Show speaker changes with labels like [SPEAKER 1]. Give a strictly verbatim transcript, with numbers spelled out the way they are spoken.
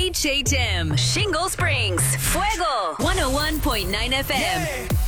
[SPEAKER 1] H M, Shingle Springs, Fuego, one oh one point nine F M.